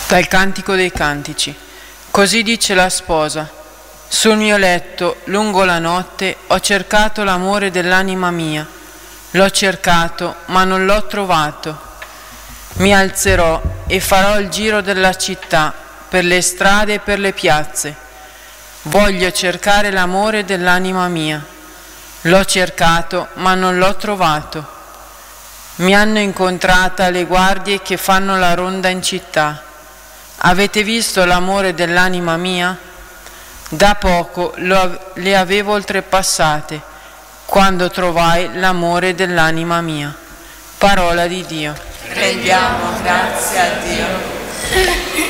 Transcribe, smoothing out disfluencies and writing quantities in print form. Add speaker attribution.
Speaker 1: Dal Cantico dei Cantici. Così dice la sposa: sul mio letto, lungo la notte, ho cercato l'amore dell'anima mia. L'ho cercato, ma non l'ho trovato. Mi alzerò e farò il giro della città, per le strade e per le piazze. Voglio cercare l'amore dell'anima mia. L'ho cercato, ma non l'ho trovato. Mi hanno incontrata le guardie che fanno la ronda in città. Avete visto l'amore dell'anima mia? Da poco le avevo oltrepassate, quando trovai l'amore dell'anima mia. Parola di Dio.
Speaker 2: Rendiamo grazie a Dio.